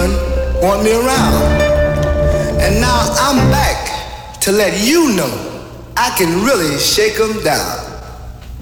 women want me around. And now I'm back to let you know I can really shake 'em down.